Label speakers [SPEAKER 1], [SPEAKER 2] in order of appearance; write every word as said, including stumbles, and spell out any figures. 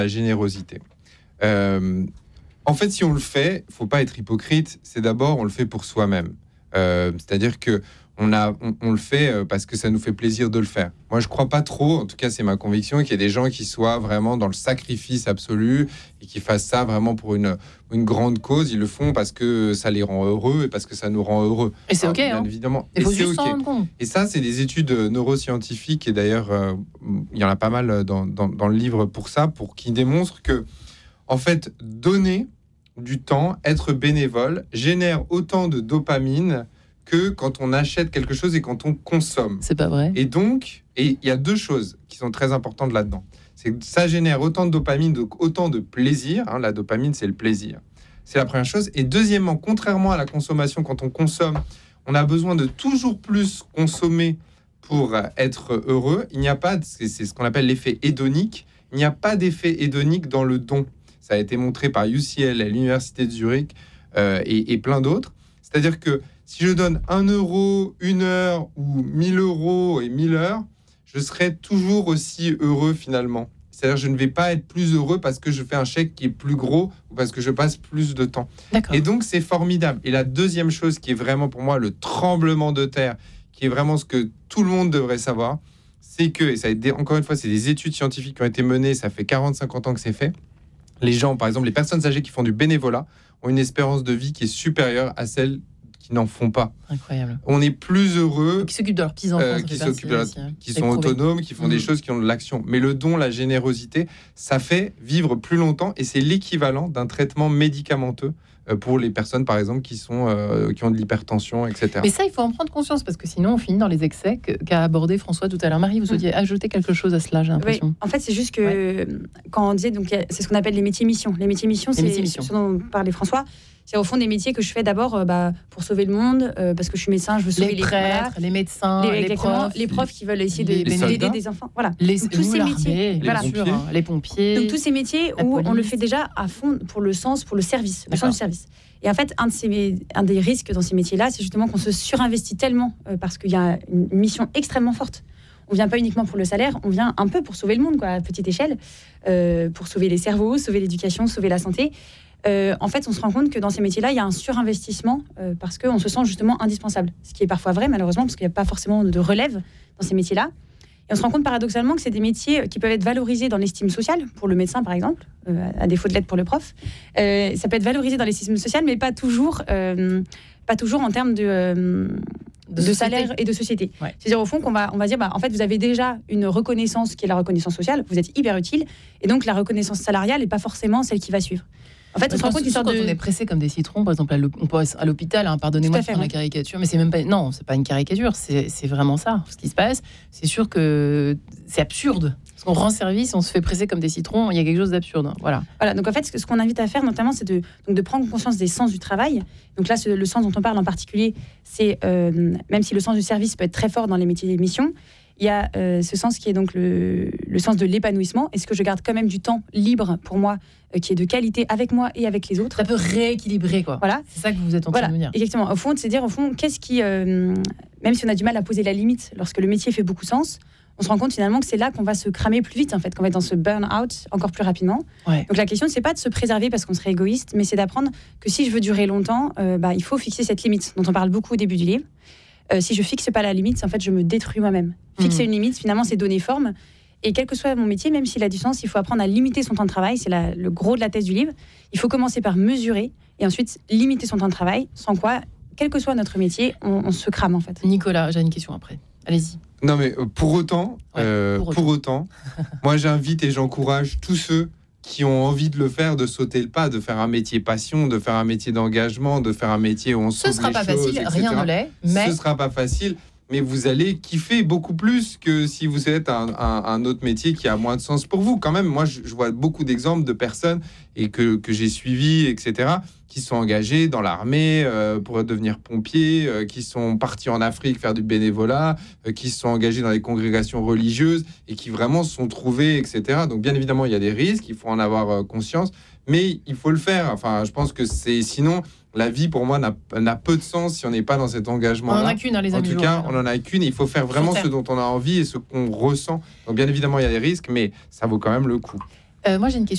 [SPEAKER 1] la générosité. Euh, en fait, si on le fait, il ne faut pas être hypocrite. C'est d'abord, on le fait pour soi-même. Euh, c'est-à-dire que on, a, on, on le fait parce que ça nous fait plaisir de le faire. Moi, je ne crois pas trop, en tout cas, c'est ma conviction, qu'il y ait des gens qui soient vraiment dans le sacrifice absolu et qui fassent ça vraiment pour une, une grande cause. Ils le font parce que ça les rend heureux et parce que ça nous rend heureux.
[SPEAKER 2] Et c'est
[SPEAKER 1] Alors,
[SPEAKER 2] OK,
[SPEAKER 1] bien
[SPEAKER 2] hein.
[SPEAKER 1] évidemment.
[SPEAKER 2] Il faut
[SPEAKER 1] et c'est
[SPEAKER 2] juste s'en
[SPEAKER 1] OK.
[SPEAKER 2] rendre compte.
[SPEAKER 1] Et ça, c'est des études neuroscientifiques, et d'ailleurs, euh, il y en a pas mal dans, dans, dans le livre pour ça, pour qui démontrent que, en fait, donner du temps, être bénévole, génère autant de dopamine que quand on achète quelque chose et quand on consomme.
[SPEAKER 2] C'est pas vrai.
[SPEAKER 1] Et donc, et il y a deux choses qui sont très importantes là-dedans. C'est que ça génère autant de dopamine, donc autant de plaisir. Hein, la dopamine, c'est le plaisir. C'est la première chose. Et deuxièmement, contrairement à la consommation, quand on consomme, on a besoin de toujours plus consommer pour être heureux. Il n'y a pas, c'est, c'est ce qu'on appelle l'effet hédonique. Il n'y a pas d'effet hédonique dans le don. Ça a été montré par U C L, l'Université de Zurich euh, et, et plein d'autres. C'est-à-dire que si je donne un euro, une heure ou mille euros et mille heures, je serai toujours aussi heureux finalement. C'est-à-dire que je ne vais pas être plus heureux parce que je fais un chèque qui est plus gros ou parce que je passe plus de temps.
[SPEAKER 2] D'accord.
[SPEAKER 1] Et donc, c'est formidable. Et la deuxième chose qui est vraiment pour moi le tremblement de terre, qui est vraiment ce que tout le monde devrait savoir, c'est que, et ça a été, encore une fois, c'est des études scientifiques qui ont été menées, ça fait quarante à cinquante ans que c'est fait. Les gens, par exemple, les personnes âgées qui font du bénévolat ont une espérance de vie qui est supérieure à celle qui n'en font pas.
[SPEAKER 2] Incroyable.
[SPEAKER 1] On est plus heureux,
[SPEAKER 2] Qui s'occupent de leurs petits-enfants,
[SPEAKER 1] euh,
[SPEAKER 2] ça
[SPEAKER 1] qui
[SPEAKER 2] fait
[SPEAKER 1] s'occupent de la-
[SPEAKER 2] partie, hein.
[SPEAKER 1] qui
[SPEAKER 2] C'est
[SPEAKER 1] sont
[SPEAKER 2] prouvé.
[SPEAKER 1] autonomes, qui font
[SPEAKER 2] Mmh.
[SPEAKER 1] des choses, qui ont de l'action. Mais le don, la générosité, ça fait vivre plus longtemps et c'est l'équivalent d'un traitement médicamenteux euh, pour les personnes, par exemple, qui, sont, euh, qui ont de l'hypertension, et cetera.
[SPEAKER 2] Mais ça, il faut en prendre conscience parce que sinon, on finit dans les excès que- qu'a abordé François tout à l'heure. Marie, vous souhaitiez ajouter quelque chose à cela, j'ai
[SPEAKER 3] Oui,
[SPEAKER 2] l'impression.
[SPEAKER 3] en fait, c'est juste que quand on disait, donc, il y a- c'est ce qu'on appelle les métiers missions. Les métiers missions,
[SPEAKER 2] Les
[SPEAKER 3] c'est
[SPEAKER 2] métiers missions.
[SPEAKER 3] ce dont parlait François. C'est au fond des métiers que je fais d'abord euh, bah, pour sauver le monde, euh, parce que je suis médecin, je veux sauver
[SPEAKER 2] Les
[SPEAKER 3] les,
[SPEAKER 2] prêtres,
[SPEAKER 3] voilà.
[SPEAKER 2] les médecins,
[SPEAKER 3] les,
[SPEAKER 2] les,
[SPEAKER 3] exactement,
[SPEAKER 2] profs,
[SPEAKER 3] les profs qui veulent essayer
[SPEAKER 2] les
[SPEAKER 3] de-
[SPEAKER 1] soldats.
[SPEAKER 3] d'aider des enfants. Voilà.
[SPEAKER 2] les,
[SPEAKER 3] Donc, tous
[SPEAKER 2] nous,
[SPEAKER 3] ces
[SPEAKER 2] l'armée,
[SPEAKER 3] métiers,
[SPEAKER 2] bien
[SPEAKER 3] voilà.
[SPEAKER 2] sûr,
[SPEAKER 1] pompiers.
[SPEAKER 2] hein, les pompiers.
[SPEAKER 3] Donc tous ces métiers
[SPEAKER 2] la
[SPEAKER 3] où on le
[SPEAKER 2] police.
[SPEAKER 3] fait déjà à fond pour le sens, pour le service, le
[SPEAKER 2] D'accord.
[SPEAKER 3] sens du service. Et en fait, un, de ces, un des risques dans ces métiers-là, c'est justement qu'on se surinvestit tellement euh, parce qu'il y a une mission extrêmement forte. On vient pas uniquement pour le salaire, on vient un peu pour sauver le monde, quoi, à petite échelle, euh, pour sauver les cerveaux, sauver l'éducation, sauver la santé. Euh, en fait, on se rend compte que dans ces métiers-là, il y a un surinvestissement euh, parce qu'on se sent justement indispensable. Ce qui est parfois vrai, malheureusement, parce qu'il n'y a pas forcément de relève dans ces métiers-là. Et on se rend compte paradoxalement que c'est des métiers qui peuvent être valorisés dans l'estime sociale, pour le médecin par exemple, euh, à défaut de l'être pour le prof. Euh, ça peut être valorisé dans l'estime sociale, mais pas toujours, euh, pas toujours en termes de, euh, de,
[SPEAKER 2] société.
[SPEAKER 3] salaire et de société.
[SPEAKER 2] Ouais.
[SPEAKER 3] C'est-à-dire au fond qu'on va, on va dire, bah, en fait, vous avez déjà une reconnaissance qui est la reconnaissance sociale, vous êtes hyper utile, et donc la reconnaissance salariale n'est pas forcément celle qui va suivre. En fait, on se rend compte d'une sorte
[SPEAKER 2] quand
[SPEAKER 3] de...
[SPEAKER 2] on est pressé comme des citrons, par exemple, à l'hôp- on passe à l'hôpital, hein, pardonnez-moi
[SPEAKER 3] Tout à
[SPEAKER 2] de
[SPEAKER 3] fait,
[SPEAKER 2] faire la
[SPEAKER 3] oui.
[SPEAKER 2] caricature, mais c'est même pas, non, c'est pas une caricature, c'est, c'est vraiment ça, ce qui se passe. C'est sûr que c'est absurde. Parce qu'on rend service, on se fait presser comme des citrons, il y a quelque chose d'absurde. hein, Voilà.
[SPEAKER 3] Voilà, donc en fait, ce que- ce qu'on invite à faire, notamment, c'est de, donc de prendre conscience des sens du travail. Donc là, ce- le sens dont on parle en particulier, c'est, euh, même si le sens du service peut être très fort dans les métiers d'émission, il y a euh, ce sens qui est donc le, le sens de l'épanouissement. Est-ce que je garde quand même du temps libre pour moi, euh, qui est de qualité avec moi et avec les autres?
[SPEAKER 2] Ça peut rééquilibrer, quoi.
[SPEAKER 3] Voilà.
[SPEAKER 2] C'est ça que vous êtes en train
[SPEAKER 3] Voilà,
[SPEAKER 2] de me dire.
[SPEAKER 3] exactement. Au fond, c'est dire, au fond, qu'est-ce qui, euh, même si on a du mal à poser la limite, lorsque le métier fait beaucoup sens, on se rend compte finalement que c'est là qu'on va se cramer plus vite, en fait, qu'on va être dans ce burn-out encore plus rapidement.
[SPEAKER 2] Ouais.
[SPEAKER 3] Donc la question, c'est pas de se préserver parce qu'on serait égoïste, mais c'est d'apprendre que si je veux durer longtemps, euh, bah, il faut fixer cette limite dont on parle beaucoup au début du livre. Euh, si je fixe pas la limite, en fait, je me détruis moi-même. Fixer
[SPEAKER 2] Mhm.
[SPEAKER 3] une limite, finalement, c'est donner forme. Et quel que soit mon métier, même s'il a du sens, il faut apprendre à limiter son temps de travail. C'est la- le gros de la thèse du livre. Il faut commencer par mesurer et ensuite limiter son temps de travail, sans quoi, quel que soit notre métier, on, on se crame en fait.
[SPEAKER 2] Nicolas, j'ai une question après. Allez-y.
[SPEAKER 1] Non, mais euh, pour autant,
[SPEAKER 2] Ouais,
[SPEAKER 1] euh,
[SPEAKER 2] pour
[SPEAKER 1] pour
[SPEAKER 2] autant.
[SPEAKER 1] autant, moi j'invite et j'encourage tous ceux qui ont envie de le faire, de sauter le pas, de faire un métier passion, de faire un métier d'engagement, de faire un métier où on
[SPEAKER 2] Ce
[SPEAKER 1] sauve
[SPEAKER 2] sera
[SPEAKER 1] les
[SPEAKER 2] pas
[SPEAKER 1] choses,
[SPEAKER 2] facile,
[SPEAKER 1] et
[SPEAKER 2] rien
[SPEAKER 1] cetera.
[SPEAKER 2] ne l'est, mais
[SPEAKER 1] Ce sera pas facile, mais vous allez kiffer beaucoup plus que si vous êtes un, un- un autre métier qui a moins de sens pour vous. Quand même, moi, je, je vois beaucoup d'exemples de personnes et que, que j'ai suivis, et cetera, qui sont engagés dans l'armée euh, pour devenir pompiers, euh, qui sont partis en Afrique faire du bénévolat, euh, qui se sont engagés dans les congrégations religieuses et qui vraiment se sont trouvés, et cetera. Donc, bien évidemment, il y a des risques, il faut en avoir euh, conscience, mais il faut le faire. Enfin, je pense que c'est sinon... La vie, pour moi, n'a, n'a peu de sens si on n'est pas dans cet
[SPEAKER 2] on
[SPEAKER 1] engagement-là.
[SPEAKER 2] en a qu'une, hein, les
[SPEAKER 1] En
[SPEAKER 2] amis.
[SPEAKER 1] tout cas, on en a qu'une. Il faut faire vraiment ce dont on a envie et ce qu'on ressent. Donc, bien évidemment, il y a des risques, mais ça vaut quand même le coup.
[SPEAKER 2] Euh, moi, j'ai une question.